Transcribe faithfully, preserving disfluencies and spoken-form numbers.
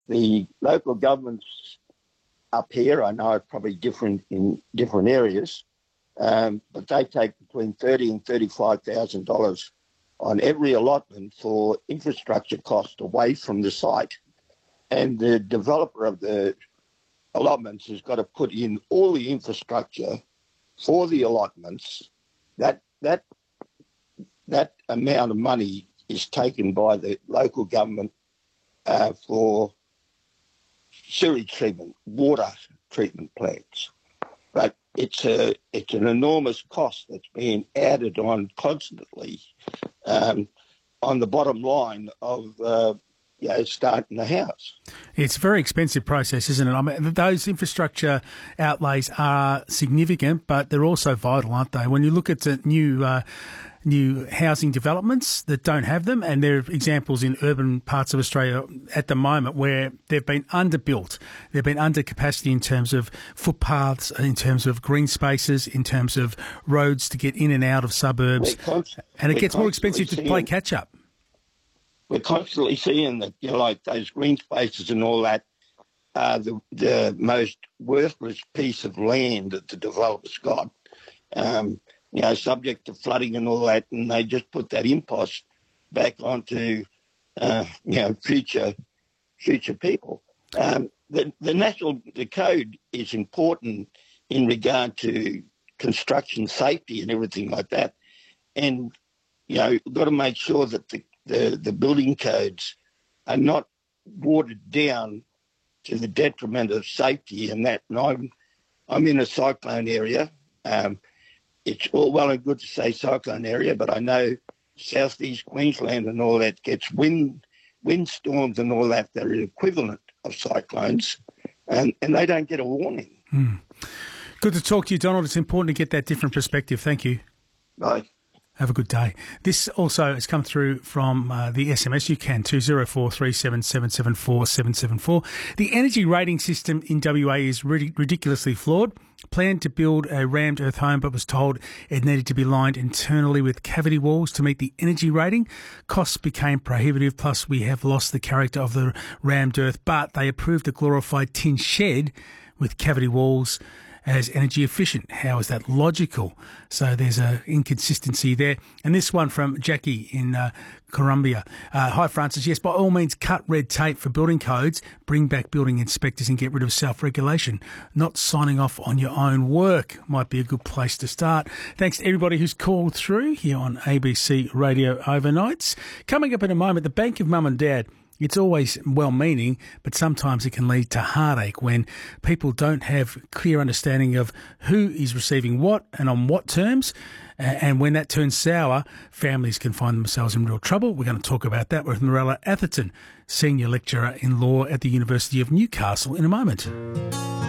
the local governments up here, I know it's probably different in different areas, um, but they take between thirty and thirty-five thousand dollars on every allotment for infrastructure cost away from the site. And the developer of the allotments has got to put in all the infrastructure for the allotments. That that that amount of money is taken by the local government uh, for sewage treatment, water treatment plants. But it's a it's an enormous cost that's being added on constantly um, on the bottom line of uh, you know, starting the house. It's a very expensive process, isn't it? I mean, those infrastructure outlays are significant, but they're also vital, aren't they? When you look at the new uh, new housing developments that don't have them, and there are examples in urban parts of Australia at the moment where they've been underbuilt, they've been under capacity in terms of footpaths, in terms of green spaces, in terms of roads to get in and out of suburbs, const- and it gets more expensive to play catch up. We're constantly seeing that, you know, like those green spaces and all that, are the, the most worthless piece of land that the developers got, um, you know, subject to flooding and all that, and they just put that impost back onto, uh, you know, future future people. Um, the, the national, the code is important in regard to construction safety and everything like that. And, you know, you've got to make sure that the The, the building codes are not watered down to the detriment of safety and that. And I'm, I'm in a cyclone area. Um, it's all well and good to say cyclone area, but I know southeast Queensland and all that gets wind, wind storms and all that that are equivalent of cyclones, and, and they don't get a warning. Mm. Good to talk to you, Donald. It's important to get that different perspective. Thank you. Bye. Have a good day. This also has come through from uh, the S M S. You can, two oh four three seven seven seven four seven seven four. The energy rating system in W A is rid- ridiculously flawed. Planned to build a rammed earth home, but was told it needed to be lined internally with cavity walls to meet the energy rating. Costs became prohibitive, plus we have lost the character of the rammed earth, but they approved a glorified tin shed with cavity walls as energy efficient. How is that logical? So there's a inconsistency there. And this one from Jackie in uh, Columbia. Uh, Hi, Francis. Yes, by all means, cut red tape for building codes, bring back building inspectors and get rid of self-regulation. Not signing off on your own work might be a good place to start. Thanks to everybody who's called through here on A B C Radio Overnights. Coming up in a moment, the Bank of Mum and Dad. It's always well-meaning, but sometimes it can lead to heartache when people don't have clear understanding of who is receiving what and on what terms. And when that turns sour, families can find themselves in real trouble. We're going to talk about that with Mirella Atherton, Senior Lecturer in Law at the University of Newcastle, in a moment.